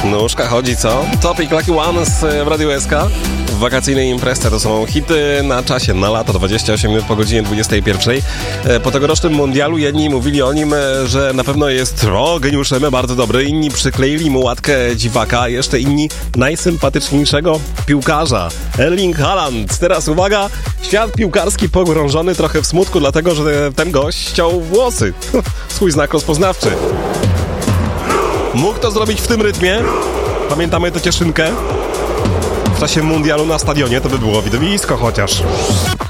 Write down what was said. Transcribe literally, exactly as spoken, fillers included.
Nóżka chodzi, co? Topic Lucky One z Radiu S K. Wakacyjne imprezy to są hity na czasie, na lato, dwadzieścia osiem minut po godzinie dwudziestej pierwszej. Po tegorocznym mundialu jedni mówili o nim, że na pewno jest o, geniuszem, bardzo dobry. Inni przykleili mu łatkę dziwaka, a jeszcze inni najsympatyczniejszego piłkarza. Erling Haaland. Teraz uwaga, świat piłkarski pogrążony trochę w smutku, dlatego że ten gość ściął włosy. Swój znak rozpoznawczy. Mógł to zrobić w tym rytmie. Pamiętamy tę cieszynkę? W czasie mundialu na stadionie to by było widowisko chociaż.